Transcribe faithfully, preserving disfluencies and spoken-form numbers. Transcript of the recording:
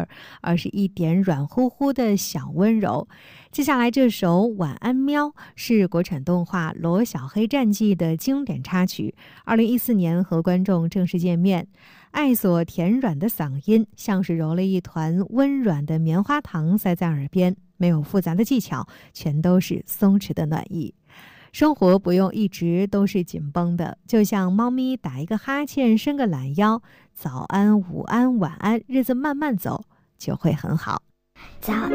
儿，而是一点软乎乎的小温柔。接下来这首《晚安喵》是国产动画《罗小黑战记》的经典插曲，二零一四年和观众正式见面。爱所甜软的嗓音像是揉了一团温软的棉花糖塞在耳边，没有复杂的技巧，全都是松弛的暖意。生活不用一直都是紧绷的，就像猫咪打一个哈欠，伸个懒腰，早安、午安、晚安，日子慢慢走就会很好。 早安